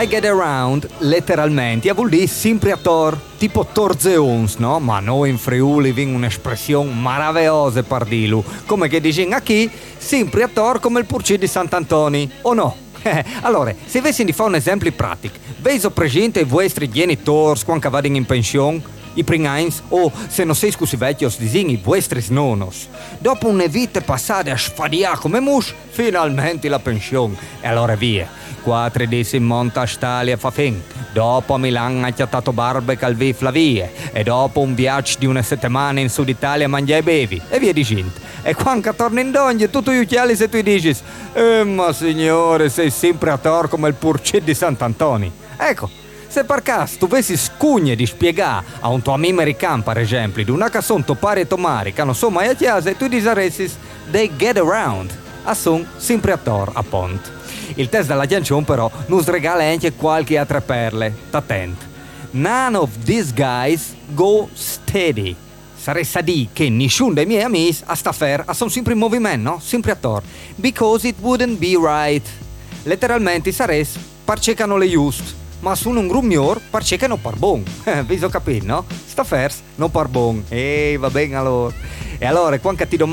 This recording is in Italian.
I get around, letteralmente, vuol dire sempre a tor, tipo torzeons, no? Ma noi in Friuli abbiamo un'espressione meravigliosa per dirlo, come che dicono qui, sempre a tor come il purcì di Sant'Antoni, o no? Allora, se avessi di fare un esempio pratico, vedo presente i vostri genitori quando vanno in pensione, i prinains, o se non sei scusi vecchios, disegni i vostri nonnos. Dopo una vita passata a sfadiare come mus, finalmente la pensione. E allora via. 4 disse in monta a Stalia fa fin. Dopo a Milano ha chiattato barbe calvi flavie. E dopo un viaggio di una settimana in Sud Italia mangia e bevi. E via dicendo. E quando torna in dogna, tutto gli occhiali se tu dici ma signore, sei sempre a tor come il purcì di Sant'Antoni. Ecco. Se per caso tu avessi scugne di spiegare a un tuo amico americano, per esempio, di una canzone topare e tomare che non so mai a chiesa, tu disaressi they get around, a son sempre a tor, appunto. Il test della canzone però nos regala anche qualche altre perle, t'attenti. None of these guys go steady. Saresti a dire che nessuno dei miei amici a sta fer sono sempre in movimento, no? Sempre a tor. Because it wouldn't be right. Letteralmente saresti parcecano le just. Ma sono un grummior perché che non par bon. Vi so capire, no? Sta fers non par bon. Va bene allora. E allora, quando ti domando